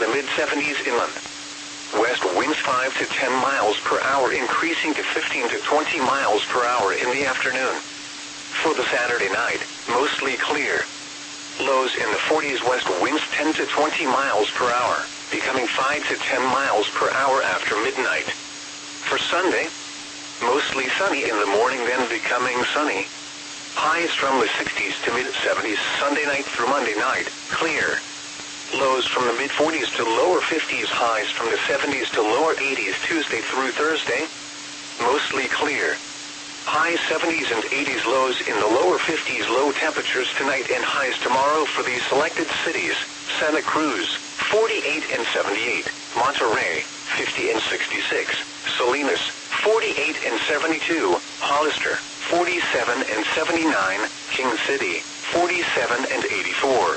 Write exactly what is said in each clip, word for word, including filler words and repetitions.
the mid seventies inland. West winds five to ten miles per hour, increasing to fifteen to twenty miles per hour in the afternoon. For the Saturday night, mostly clear. Lows in the forties, west winds ten to twenty miles per hour, becoming five to ten miles per hour after midnight. For Sunday, mostly sunny in the morning, then becoming sunny. Highs from the sixties to mid seventies Sunday night through Monday night, clear. Lows from the mid forties to lower fifties, highs from the seventies to lower eighties Tuesday through Thursday, mostly clear. High seventies and eighties, lows in the lower fifties, low temperatures tonight and highs tomorrow for these selected cities: Santa Cruz, forty-eight and seventy-eight, Monterey, fifty and sixty-six, Salinas, forty-eight and seventy-two, Hollister, forty-seven and seventy-nine, King City, forty-seven and eighty-four.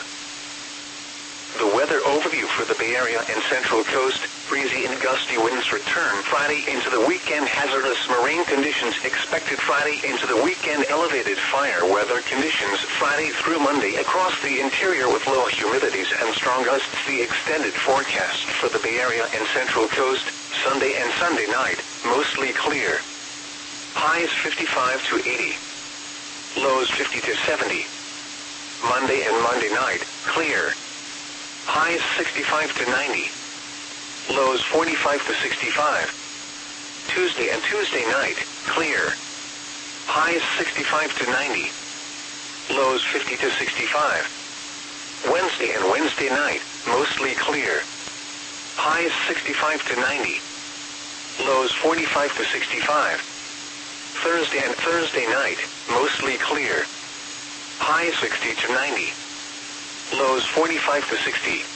The weather overview for the Bay Area and Central Coast: breezy and gusty winds return Friday into the weekend. Hazardous marine conditions expected Friday into the weekend. Elevated fire weather conditions Friday through Monday across the interior with low humidities and strong gusts. The extended forecast for the Bay Area and Central Coast: Sunday and Sunday night, mostly clear. Highs fifty-five to eighty. Lows fifty to seventy. Monday and Monday night, clear. Highs sixty-five to ninety. Lows forty-five to sixty-five. Tuesday and Tuesday night, clear. Highs sixty-five to ninety. Lows fifty to sixty-five. Wednesday and Wednesday night, mostly clear. Highs sixty-five to ninety. Lows forty-five to sixty-five. Thursday and Thursday night, mostly clear. Highs sixty to ninety. Lows forty-five to sixty.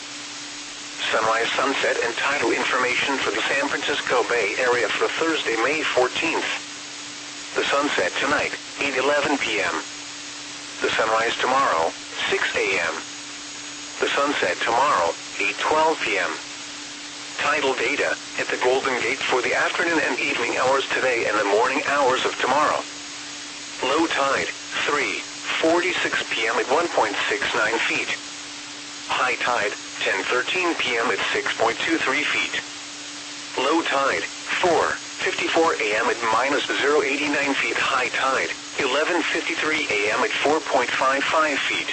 Sunrise, sunset, and tidal information for the San Francisco Bay Area for Thursday, May fourteenth. The sunset tonight, eight eleven p m The sunrise tomorrow, six a m The sunset tomorrow, eight twelve p m Tidal data at the Golden Gate for the afternoon and evening hours today and the morning hours of tomorrow. Low tide, three forty-six p m at one point six nine feet. High tide, ten thirteen p m at six point two three feet. Low tide, four fifty-four a m at minus zero point eight nine feet. High tide, eleven fifty-three a m at four point five five feet.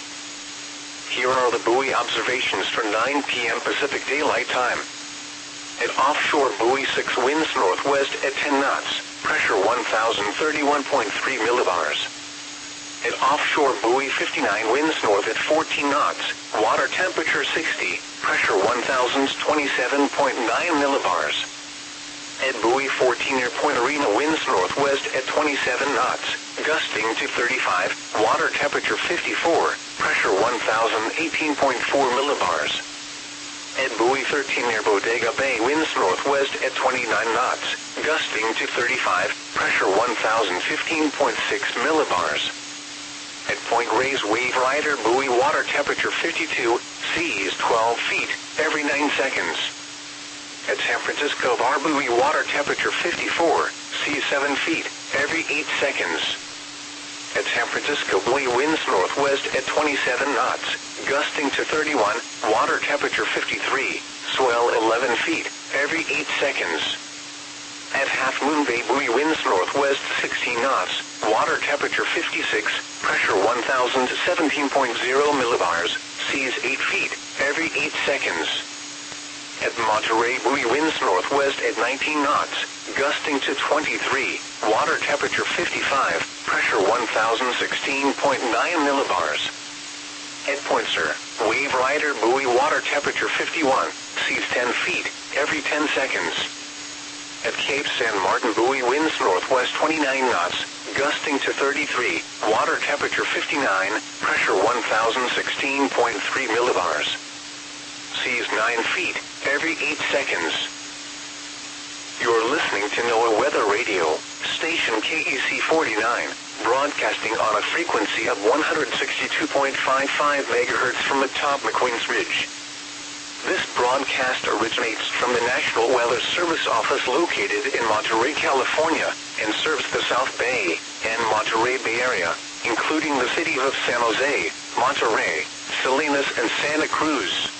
Here are the buoy observations for nine p m Pacific Daylight Time. At offshore buoy six, winds northwest at ten knots, pressure one thousand thirty-one point three millibars. At offshore buoy fifty-nine, winds north at fourteen knots, water temperature sixty, pressure one thousand twenty-seven point nine millibars. At buoy fourteen near Point Arena, winds northwest at twenty-seven knots, gusting to thirty-five, water temperature fifty-four, pressure one thousand eighteen point four millibars. At buoy thirteen near Bodega Bay, winds northwest at twenty-nine knots, gusting to thirty-five, pressure one thousand fifteen point six millibars. At Point Reyes Wave Rider buoy, water temperature fifty-two, seas twelve feet, every nine seconds. At San Francisco Bar buoy, water temperature fifty-four, seas seven feet, every eight seconds. At San Francisco buoy, winds northwest at twenty-seven knots, gusting to thirty-one, water temperature fifty-three, swell eleven feet, every eight seconds. At Half Moon Bay buoy, winds northwest sixteen knots, water temperature fifty-six, pressure one thousand seventeen point zero millibars, seas eight feet, every eight seconds. At Monterey buoy, winds northwest at nineteen knots, gusting to twenty-three, water temperature fifty-five, pressure one thousand sixteen point nine millibars. At Point Sur, Wave Rider buoy, water temperature fifty-one, seas ten feet, every ten seconds. At Cape San Martin buoy, winds northwest twenty-nine knots, gusting to thirty-three, water temperature fifty-nine, pressure one thousand sixteen point three millibars. Seas nine feet, every eight seconds. You're listening to NOAA Weather Radio, station K E C forty-nine, broadcasting on a frequency of one hundred sixty-two point five five megahertz from atop McQueen's Ridge. This broadcast originates from the National Weather Service office located in Monterey, California, and serves the South Bay and Monterey Bay Area, including the cities of San Jose, Monterey, Salinas, and Santa Cruz.